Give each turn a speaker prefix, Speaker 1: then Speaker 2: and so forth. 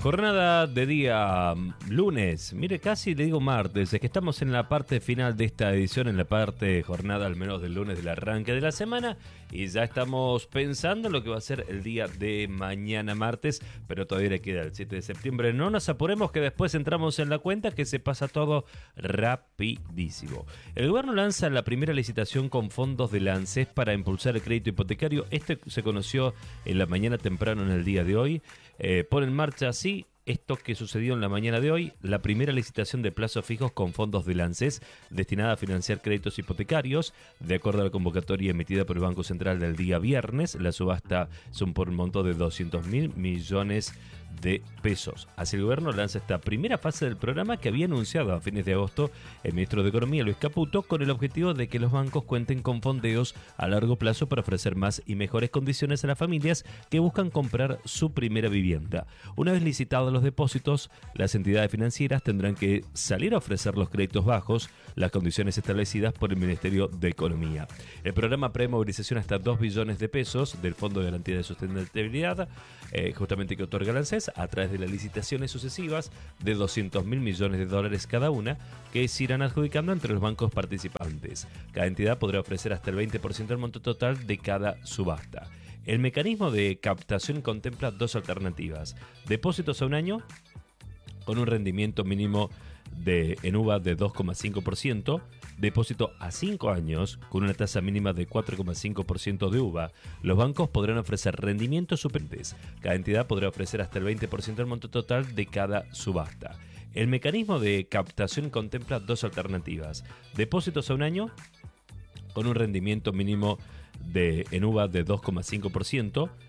Speaker 1: Jornada de día lunes, mire, casi le digo martes, es que estamos en la parte final de esta edición, en la parte de jornada al menos del lunes del arranque de la semana, y ya estamos pensando en lo que va a ser el día de mañana martes, pero todavía le queda el 7 de septiembre. No nos apuremos que después entramos en la cuenta que se pasa todo rapidísimo. El gobierno lanza la primera licitación con fondos de la ANSES para impulsar el crédito hipotecario. Este se conoció en la mañana temprano en el día de hoy. Pone en marcha así esto que sucedió en la mañana de hoy, la primera licitación de plazos fijos con fondos del ANSES destinada a financiar créditos hipotecarios. De acuerdo a la convocatoria emitida por el Banco Central del día viernes, la subasta son por un monto de 200.000 millones de pesos. Así el gobierno lanza esta primera fase del programa que había anunciado a fines de agosto el ministro de Economía, Luis Caputo, con el objetivo de que los bancos cuenten con fondeos a largo plazo para ofrecer más y mejores condiciones a las familias que buscan comprar su primera vivienda. Una vez licitados los depósitos, las entidades financieras tendrán que salir a ofrecer los créditos bajos, las condiciones establecidas por el Ministerio de Economía. El programa prevé movilización hasta 2 billones de pesos del Fondo de Garantía de Sustentabilidad, justamente que otorga el ANSES, a través de las licitaciones sucesivas de 200.000 millones de dólares cada una, que se irán adjudicando entre los bancos participantes. Cada entidad podrá ofrecer hasta el 20% del monto total de cada subasta. El mecanismo de captación contempla dos alternativas: depósitos a un año con un rendimiento mínimo en UVA de 2,5%, depósito a 5 años con una tasa mínima de 4,5% de UVA. Los bancos podrán ofrecer rendimientos superiores. Cada entidad podrá ofrecer hasta el 20% del monto total de cada subasta. El mecanismo de captación contempla dos alternativas: depósitos a un año con un rendimiento mínimo en UVA de 2,5%,